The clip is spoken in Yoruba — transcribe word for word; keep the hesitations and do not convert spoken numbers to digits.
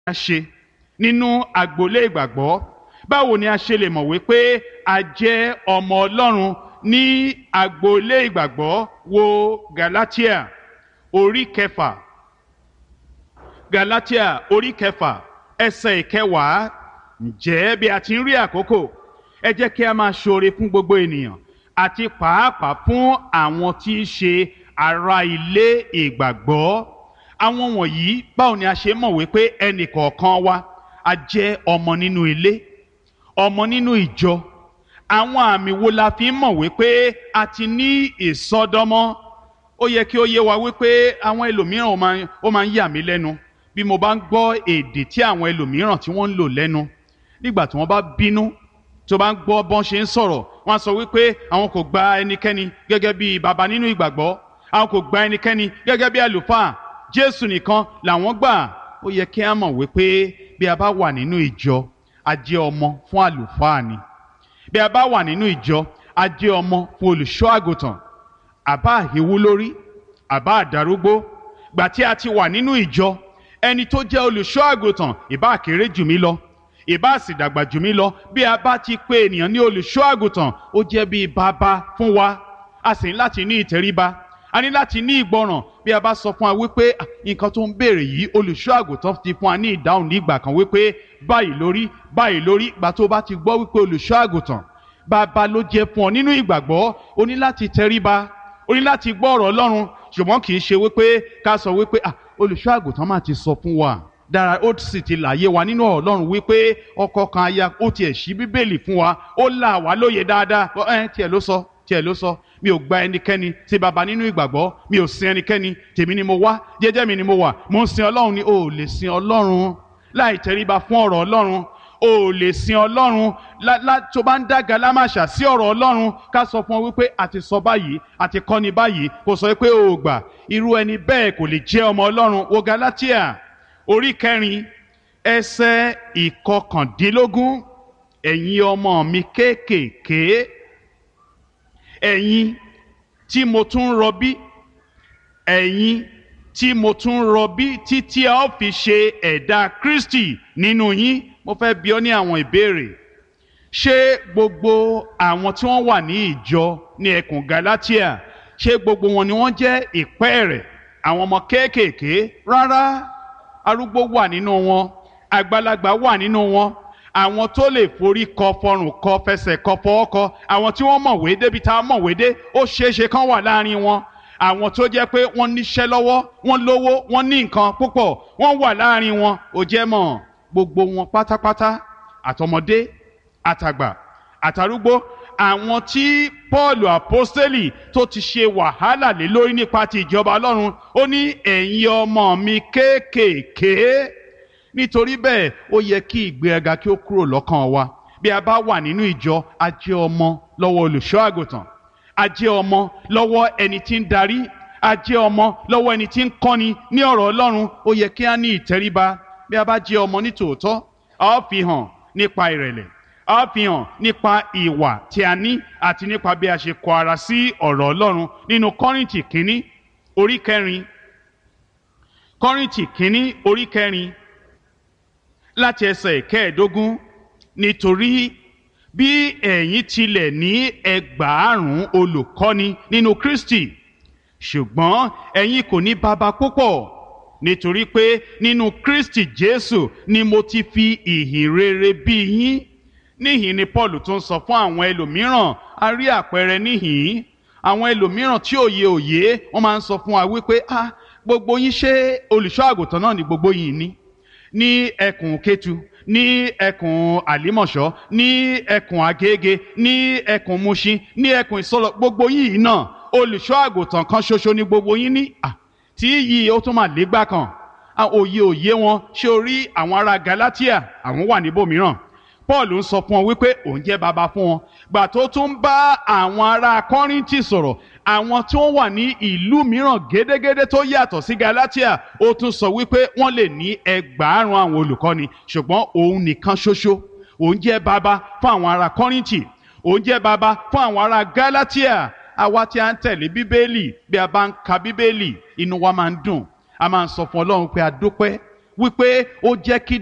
a ṣe nínú agboolé ìgbàgbọ́? Báwo ni a ṣe lè mọ̀ wípé a jẹ́ ọmọ Ọlọ́run ní agboolé ìgbàgbọ́? Wo Galatia orí kẹfà, Galatia orí kẹfà ẹsẹ̀ ìkẹwàá. Ǹjẹ́ bí a ti ń rí àkókò, ẹ jẹ́ kí a máa ṣoore fún gbogbo ènìyàn àti pàápàá fún àwọn tí í ṣe ará ilé ìgbàgbọ́. Àwọn wọ̀nyí, báwo ni a ṣe mọ̀ wípé ẹnì kọ̀ọ̀kan wa a jẹ́ ọmọ nínú ilé, ọmọ nínú ìjọ? Àwọn àmì wo la fi ń mọ̀ wípé a ti ní ìsọdọmọ? Ó yẹ kí ó yé wa wípé àwọn ẹlòmíràn ó máa ó máa ń yà mí lẹ́nu bí mo bá ń gbọ́ èdè tí àwọn ẹlòmíràn tí wọ́n ń lò lẹ́nu nígbà tí wọ́n bá bínú. Tó bá ń gbọ́ bọ́n ṣe ń sọ̀rọ̀, wọ́n á sọ wípé àwọn kò gba ẹnikẹ́ni gẹ́gẹ́ bí baba nínú ìgbàgbọ́, àwọn kò gba ẹnikẹ́ni gẹ́gẹ́ bí àlùfáà, Jésù nìkan làwọn gbà. Ó yẹ kí a mọ̀ wípé bí a bá wà nínú ìjọ, a jẹ́ ọmọ fún àlùfáà ni. Bí a bá wà nínú ìjọ, a jẹ́ ọmọ fún olùṣọ́ àgùntàn. Àbá àhíwú lórí, àbá àdarúgbó, gbà tí a ti wà nínú ìjọ, ẹni tó jẹ́ olùṣọ́ àgùntàn ìbá kéré jù mí lọ, ìbá sì dàgbà jù mí lọ, bí a bá ti pè ènìyàn ní olùṣọ́ àgùntàn, ó jẹ́ bí bàbá fún wa. A sì ní láti ní ìtẹríba, a ní láti ní ìgbọràn. Bí a bá sọ fún wa wípé nǹkan tó ń béèrè yìí, olùṣọ́ àgùntàn ti fún wa ní ìdáhùn ní ìgbà kan wípé báyìí lórí báyìí lórí. Ìgbà tó bá ti gbọ́ wípé olùṣọ́ àgùntàn bàbá ló jẹ́ fún ọ nínú ìgbàgbọ́, o ní láti tẹríba, o ní láti gbọ́ ọ̀rọ̀ Ọlọ́run. Ṣùgbọ́n kì í ṣe wípé ká sọ wípé ah olùṣọ́ àgùntàn máa ti sọ fún wa dára, ó sì ti láyé wa nínú ọ̀rọ̀ Ọlọ́run wípé ọkọ kan aya, ó tiẹ̀ ṣí bíbélì fún wa, ó là wá lóye dáadáa. ẹ tiẹ̀ ló sọ tiẹ̀ ló sọ mi ò gba ẹnikẹ́ni sí baba nínú ìgbàgbọ́, mi ò sin ẹnikẹ́ni, tèmi ni mo wá, jẹ́jẹ́ mi ni mo wà, mo ń sin Ọlọ́run ni. O ò lè sin Ọlọ́run láì tẹríba fún ọ̀rọ̀ Ọlọ́run. O ò lè sin Ọlọ́run tó bá ń dàgà lámàṣà sí ọ̀rọ̀ Ọlọ́run. Ká sọ fún ọ wípé a ti sọ báyìí, a ti kọ́ ni báyìí, kò sọ pé o ò gbà. Irú ẹni bẹ́ẹ̀ kò lè jẹ́ ọmọ Ọlọ́run. Wo Galatia orí kẹrin ẹsẹ̀ ìkọkàndínlógún. Ẹ̀yin ọmọ mi kéékèèké, ẹ̀yin tí mo tún rọbí, ẹ̀yin tí mo tún rọbí títí a ó fi ṣe ẹ̀dá Kristi nínú yín. Mo fẹ́ bi ọ́ ní àwọn ìbéèrè. Ṣé gbogbo àwọn tí wọ́n wà ní ìjọ ní ẹkùn Galatia, ṣé gbogbo wọn ni wọ́n jẹ́ ìpẹ́ẹ̀rẹ̀, àwọn ọmọ kéékèèké? Rárá, arúgbó wà nínú wọn, àgbàlagbà wà nínú wọn, àwọn tó lè forí kọ, fọrùn kọ, fẹsẹ̀ kọ, fọwọ́ kọ, àwọn tí wọ́n mọ̀wé débi tá a mọ̀wé dé, ó ṣeéṣe kán wà láàrin wọn. Àwọn tó jẹ́ pé wọ́n níṣẹ́ lọ́wọ́, wọ́n lówó, wọ́n ní nǹkan púpọ̀, wọ́n wà láàrin wọn. Ó jẹ́ mọ̀ gbogbo wọn pátápátá, àtọmọdé, àtàgbà, àtàrúgbó, àwọn tí Pọ́ọ̀lù àpọ́stélì tó ti ṣe wàhálà lé lórí nípa ti ìjọba Ọlọ́run, ó ní ẹ̀yin ọmọ mi kéékèèké. Nítorí bẹ́ẹ̀, ó yẹ kí ìgbéraga kí ó kúrò lọ́kàn wa. Bí a bá wà nínú ìjọ, a jẹ́ ọmọ lọ́wọ́ olùṣọ́ àgùntàn, a jẹ́ ọmọ lọ́wọ́ ẹni tí ń darí, a jẹ́ ọmọ lọ́wọ́ ẹni tí ń kọ́ni ní ọ̀rọ̀ Ọlọ́run. Ó yẹ kí a ní ìtẹríba. Bí a bá jẹ́ ọmọ ní tòótọ́, a ó fi hàn nípa ìrẹ̀lẹ̀, a ó fi hàn nípa ìwà tí a ní àti nípa bí a ṣe kọ ara sí ọ̀rọ̀ Ọlọ́run. Nínú Kọ́ríńtì kínní orí kẹrin, Kọ́ríńtì kínní orí kẹrin láti ẹsẹ̀ ìkẹẹ̀ẹ́dógún. Nítorí bí ẹ̀yin tilẹ̀ ní ẹgbàárùn olùkọ́ni nínú Kristi, ṣùgbọ́n ẹ̀yin kò ní baba púpọ̀, nítorí pé nínú Kristi Jésù ni mo ti fi ìhìn rere bí yín. Níhìn ni Paul tún sọ fún àwọn ẹlòmíràn. A rí àpẹẹrẹ níhìn. Àwọn ẹlòmíràn tí òye òye wọ́n máa ń sọ fún wa wípé ah gbogbo yín ṣé olùṣọ́ àgùntàn náà ni gbogbo yín ní ní ẹkùn Kétu, ní ẹkùn Àlímọ̀ṣọ́, ní ẹkùn Agége, ní ẹkùn Mushin, ní ẹkùn Ìsọlọ̀, gbogbo yín náà olùṣọ́ àgùntàn kan ṣoṣo ní gbogbo yín ní. Ah tí yìí ó tún máa légbà kan. Òye òye wọn. Ṣé o rí àwọn ará Galatia, àwọn wà níbòmíràn. Paul ń sọ fún wọn wípé òun jẹ́ baba fún wọn. Gbà tó tún bá àwọn ará Kọ́ríńtì sọ̀rọ̀, àwọn tí wọ́n wà ní ìlú mìíràn gédégédé tó yàtọ̀ sí Galatia, ó tún sọ wípé wọ́n lè ní ẹgbàárùn àwọn olùkọ́ni, ṣùgbọ́n òun nìkan ṣoṣo òun jẹ́ baba fún àwọn ará Kọ́ríńtì, òun jẹ́ baba fún àwọn ará Galatia. Àwa tí a ń tẹ̀lé Bíbélì, bí a bá ń ka Bíbélì, inú wa máa ń dùn. A máa ń sọ fún Ọlọ́run pé a dúpẹ́ wípé ó jẹ́ kí